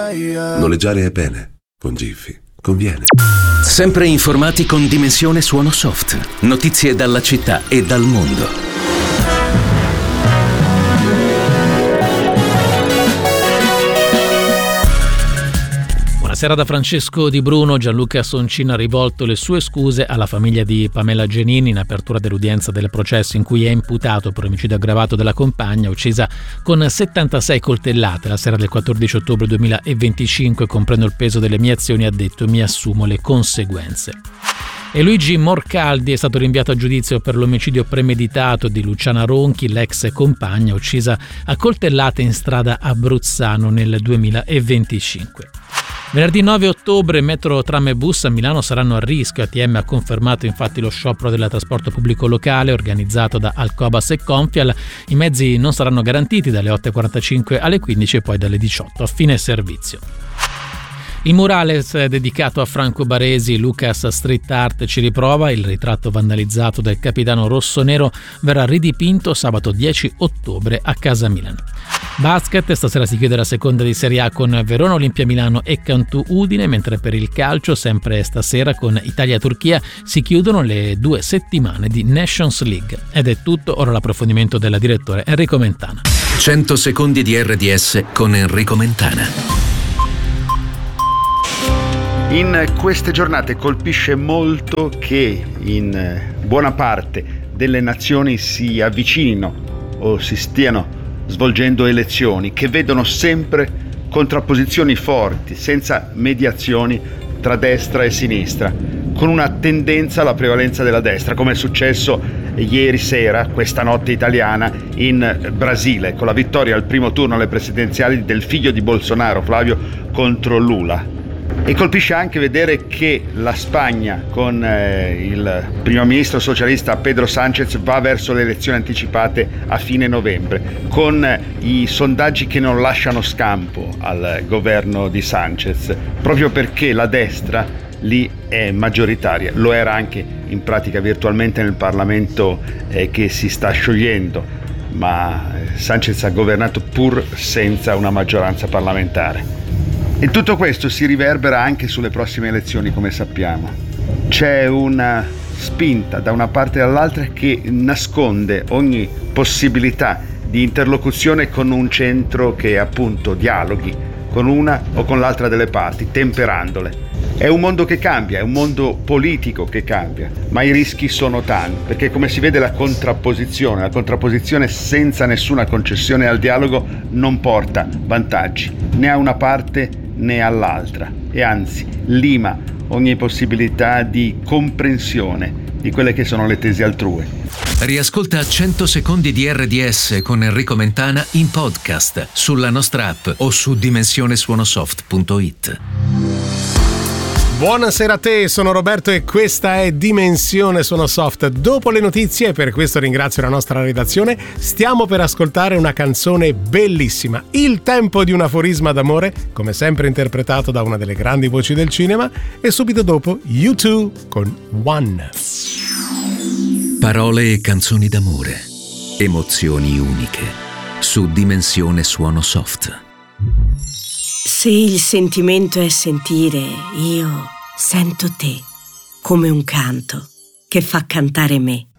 Noleggiare è bene, con Giphy conviene. Sempre informati con Dimensione Suono Soft. Notizie dalla città e dal mondo. Buonasera da Francesco Di Bruno. Gianluca Soncino ha rivolto le sue scuse alla famiglia di Pamela Genini in apertura dell'udienza del processo in cui è imputato per omicidio aggravato della compagna uccisa con 76 coltellate la sera del 14 ottobre 2025. Comprendo il peso delle mie azioni, ha detto, mi assumo le conseguenze. E Luigi Morcaldi è stato rinviato a giudizio per l'omicidio premeditato di Luciana Ronchi, l'ex compagna uccisa a coltellate in strada a Bruzzano nel 2025. Venerdì 9 ottobre metro, tram e bus a Milano saranno a rischio. ATM ha confermato infatti lo sciopero del trasporto pubblico locale organizzato da Alcobas e Confial. I mezzi non saranno garantiti dalle 8.45 alle 15 e poi dalle 18 a fine servizio. Il murales dedicato a Franco Baresi, Lucas Street Art ci riprova. Il ritratto vandalizzato del capitano rossonero verrà ridipinto sabato 10 ottobre a Casa Milano. Basket, stasera si chiude la seconda di Serie A con Verona, Olimpia Milano e Cantù Udine, mentre per il calcio, sempre stasera con Italia-Turchia, si chiudono le 2 settimane di Nations League. Ed è tutto, ora l'approfondimento del direttore Enrico Mentana. 100 secondi di RDS con Enrico Mentana. In queste giornate colpisce molto che in buona parte delle nazioni si avvicinino o si stiano svolgendo elezioni che vedono sempre contrapposizioni forti, senza mediazioni tra destra e sinistra, con una tendenza alla prevalenza della destra, come è successo ieri sera, questa notte italiana, in Brasile, con la vittoria al primo turno alle presidenziali del figlio di Bolsonaro, Flavio, contro Lula. E colpisce anche vedere che la Spagna, con il primo ministro socialista Pedro Sánchez, va verso le elezioni anticipate a fine novembre, con i sondaggi che non lasciano scampo al governo di Sánchez, proprio perché la destra lì è maggioritaria. Lo era anche in pratica virtualmente nel Parlamento che si sta sciogliendo, ma Sánchez ha governato pur senza una maggioranza parlamentare. E tutto questo si riverbera anche sulle prossime elezioni, come sappiamo. C'è una spinta da una parte e dall'altra che nasconde ogni possibilità di interlocuzione con un centro che appunto dialoghi con una o con l'altra delle parti, temperandole. È un mondo che cambia, è un mondo politico che cambia, ma i rischi sono tanti, perché come si vede la contrapposizione senza nessuna concessione al dialogo non porta vantaggi, né a una parte né all'altra, e anzi lima ogni possibilità di comprensione di quelle che sono le tesi altrui. Riascolta 100 secondi di RDS con Enrico Mentana in podcast sulla nostra app o su dimensionesuonosoft.it. Buonasera a te, sono Roberto e questa è Dimensione Suono Soft. Dopo le notizie, e per questo ringrazio la nostra redazione, stiamo per ascoltare una canzone bellissima, Il tempo di un aforisma d'amore, come sempre interpretato da una delle grandi voci del cinema, e subito dopo U2 con One. Parole e canzoni d'amore, emozioni uniche, su Dimensione Suono Soft. Se il sentimento è sentire, io sento te, come un canto che fa cantare me.